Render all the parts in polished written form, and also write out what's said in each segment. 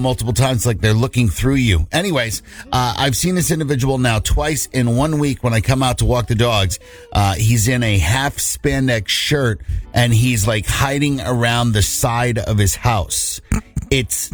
multiple times like they're looking through you. Anyways, I've seen this individual now twice in 1 week when I come out to walk the dogs. He's in a half spandex shirt and he's like hiding around the side of his house. It's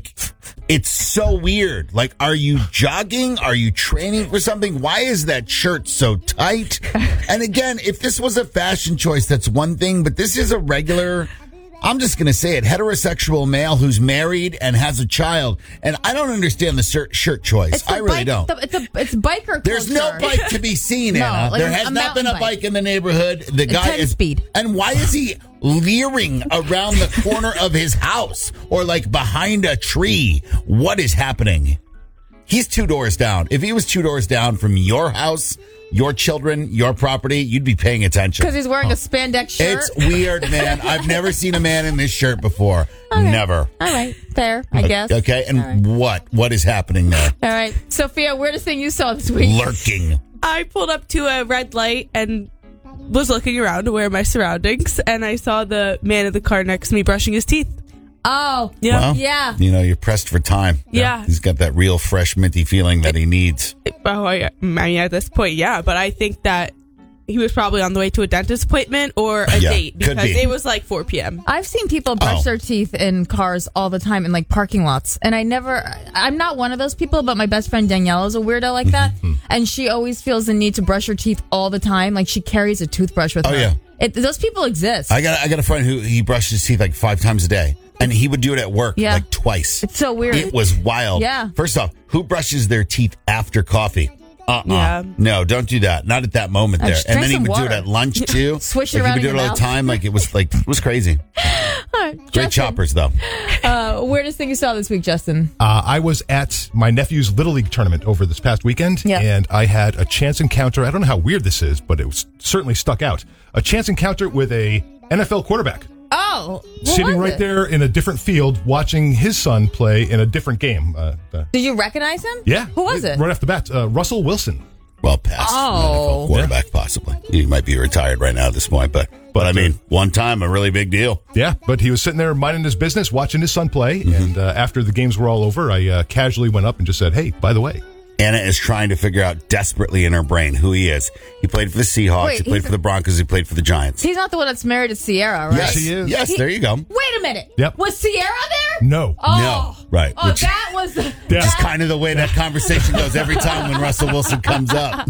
so weird. Like, are you jogging? Are you training for something? Why is that shirt so tight? And again, if this was a fashion choice, that's one thing, but this is a regular, I'm just going to say it, heterosexual male who's married and has a child. And I don't understand the shirt choice. I really don't. It's biker culture. There's no bike to be seen, No, Anna. like there has not been a bike in the neighborhood. The guy is 10-speed. And why is he leering around the corner of his house or like behind a tree? What is happening? He's 2 doors down. If he was 2 doors down from your house, your children, your property, you'd be paying attention. Because he's wearing a spandex shirt? It's weird, man. I've never seen a man in this shirt before. Okay. Never. All right. Fair, I guess. Okay, and what is happening there? All right. Sophia, weirdest thing you saw this week? Lurking. I pulled up to a red light and was looking around to where my surroundings, and I saw the man in the car next to me brushing his teeth. Oh. Yeah. Well, Yeah. You know, you're pressed for time. Yeah. He's got that real fresh, minty feeling that he needs. Oh, I mean, at this point, yeah, but I think that he was probably on the way to a dentist appointment or a date could because be. it was like 4 p.m. I've seen people brush their teeth in cars all the time in like parking lots. And I'm not one of those people, but my best friend Danielle is a weirdo like that. And she always feels the need to brush her teeth all the time. Like she carries a toothbrush with her. Yeah. Those people exist. I got a friend who he brushed his teeth like 5 times a day. And he would do it at work like twice. It's so weird. It was wild. Yeah. First off, who brushes their teeth after coffee? Yeah. No, don't do that. Not at that moment there. Just And drink then he some would do water. it at lunch too. Swish it like around he would in do it your all the mouth. time. Like it was crazy. All right, Great Justin, choppers though. weirdest thing you saw this week, Justin? I was at my nephew's Little League tournament over this past weekend, and I had a chance encounter. I don't know how weird this is, but it was certainly stuck out. A chance encounter with a NFL quarterback. Oh, what Sitting was right it? there in a different field, watching his son play in a different game. Did you recognize him? Yeah. Who was it? Right off the bat, Russell Wilson. Well past Oh. NFL quarterback, possibly. He might be retired right now at this point, but I mean, one time a really big deal. Yeah, but he was sitting there minding his business, watching his son play, and after the games were all over, I casually went up and just said, "Hey, by the way." Anna is trying to figure out desperately in her brain who he is. He played for the Seahawks. Wait, he played for the Broncos. He played for the Giants. He's not the one that's married to Sierra, right? Yes, he is. Yes, there you go. Wait a minute. Yep. Was Sierra there? No. Oh. No, right. Oh, that was the... Which is kind of the way that conversation goes every time when Russell Wilson comes up.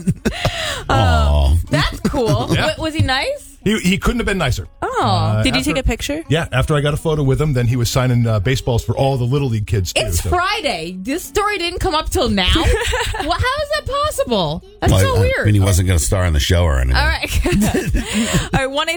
That's cool. Yeah. Was he nice? He couldn't have been nicer. Oh. Did you take a picture? Yeah, after I got a photo with him, then he was signing baseballs for all the Little League kids, too. It's so. Friday. This story didn't come up till now? Well, how is that possible? That's so weird. I mean, he wasn't going to star in the show or anything. All right. All right,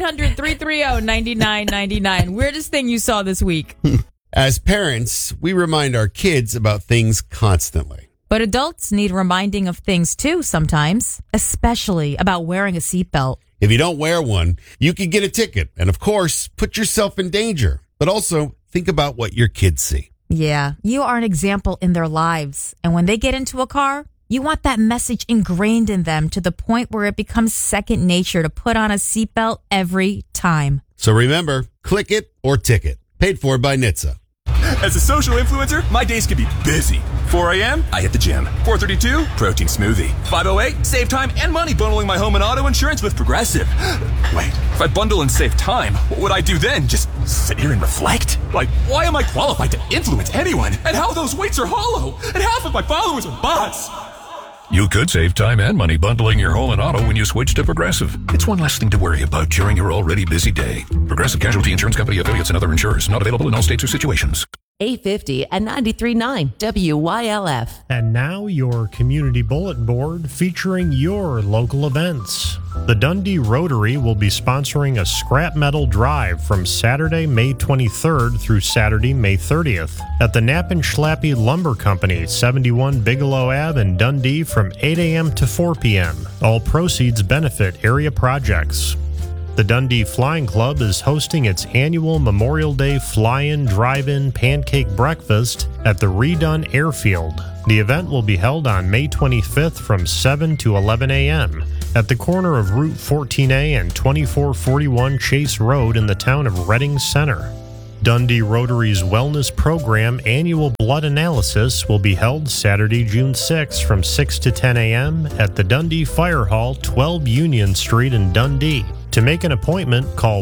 1-800-330-9999. Weirdest thing you saw this week. As parents, we remind our kids about things constantly. But adults need reminding of things too sometimes, especially about wearing a seatbelt. If you don't wear one, you could get a ticket and, of course, put yourself in danger. But also, think about what your kids see. Yeah, you are an example in their lives. And when they get into a car, you want that message ingrained in them to the point where it becomes second nature to put on a seatbelt every time. So remember, click it or ticket. Paid for by NHTSA. As a social influencer, my days can be busy. 4 a.m., I hit the gym. 4:32, protein smoothie. 5:08, save time and money bundling my home and auto insurance with Progressive. Wait, if I bundle and save time, what would I do then? Just sit here and reflect? Like, why am I qualified to influence anyone? And how those weights are hollow? And half of my followers are bots. You could save time and money bundling your home and auto when you switch to Progressive. It's one less thing to worry about during your already busy day. Progressive Casualty Insurance Company affiliates and other insurers. Not available in all states or situations. 850 and 93.9 WYLF. And now your community bulletin board featuring your local events. The Dundee Rotary will be sponsoring a scrap metal drive from Saturday, May 23rd through Saturday, May 30th at the Knapp and Schlappe Lumber Company, 71 Bigelow Ave in Dundee from 8 a.m. to 4 p.m. All proceeds benefit area projects. The Dundee Flying Club is hosting its annual Memorial Day Fly-In Drive-In Pancake Breakfast at the redone airfield. The event will be held on May 25th from 7 to 11 a.m. at the corner of Route 14A and 2441 Chase Road in the town of Reading Center. Dundee Rotary's Wellness Program annual blood analysis will be held Saturday, June 6 from 6 to 10 a.m. at the Dundee Fire Hall, 12 Union Street in Dundee. To make an appointment, call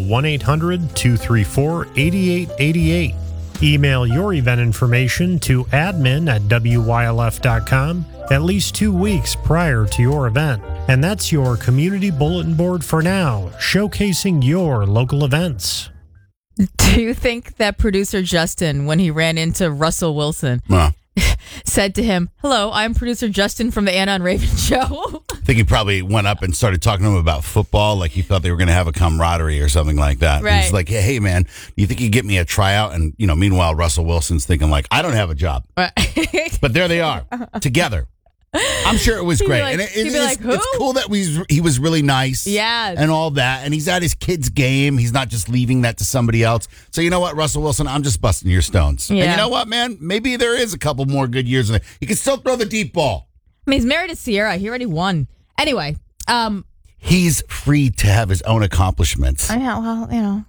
1-800-234-8888. Email your event information to admin@wylf.com at least 2 weeks prior to your event. And that's your community bulletin board for now, showcasing your local events. Do you think that producer Justin, when he ran into Russell Wilson, said to him, "Hello, I'm producer Justin from the Anna and Raven show"? I think he probably went up and started talking to him about football, like he thought they were going to have a camaraderie or something like that. Right. He's like, hey, man, do you think you get me a tryout? And, meanwhile, Russell Wilson's thinking like, I don't have a job. Right. But there they are, together. I'm sure it was great. Like, and it's cool that he was really nice. Yeah. And all that. And he's at his kid's game. He's not just leaving that to somebody else. So you know what, Russell Wilson, I'm just busting your stones. Yeah. And you know what, man? Maybe there is a couple more good years in there. You can still throw the deep ball. I mean, he's married to Sierra. He already won. Anyway. He's free to have his own accomplishments. I know, well,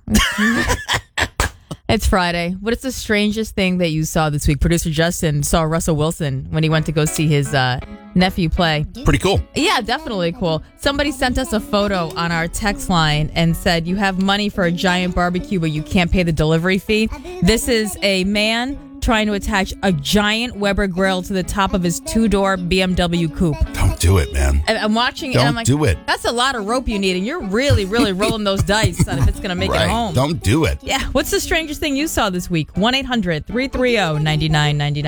It's Friday. What is the strangest thing that you saw this week? Producer Justin saw Russell Wilson when he went to go see his nephew play. Pretty cool. Yeah, definitely cool. Somebody sent us a photo on our text line and said, you have money for a giant barbecue, but you can't pay the delivery fee. This is a man trying to attach a giant Weber grill to the top of his 2-door BMW coupe. Don't do it, man. And I'm watching it Don't and I'm like, do it. That's a lot of rope you need, and you're really, really rolling those dice on if it's going to make it home. Don't do it. Yeah. What's the strangest thing you saw this week? 1-800-330-9999.